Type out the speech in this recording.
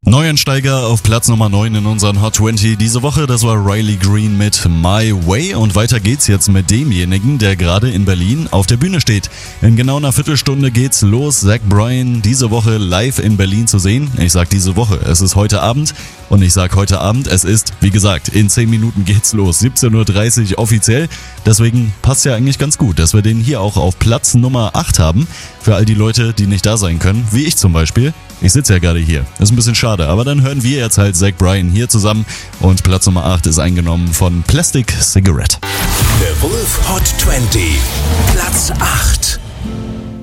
Neuensteiger auf Platz Nummer 9 in unseren Hot 20 diese Woche, das war Riley Green mit My Way und weiter geht's jetzt mit demjenigen, der gerade in Berlin auf der Bühne steht. In genau einer Viertelstunde geht's los, Zach Bryan diese Woche live in Berlin zu sehen. Ich sag diese Woche, es ist heute Abend und ich sag heute Abend, es ist, wie gesagt, in 10 Minuten geht's los, 17.30 Uhr offiziell. Deswegen passt ja eigentlich ganz gut, dass wir den hier auch auf Platz Nummer 8 haben, für all die Leute, die nicht da sein können, wie ich zum Beispiel. Ich sitze ja gerade hier. Ist ein bisschen schade, aber dann hören wir jetzt halt Zach Bryan hier zusammen und Platz Nummer 8 ist eingenommen von Plastic Cigarette. The Wolf Hot 20, Platz 8.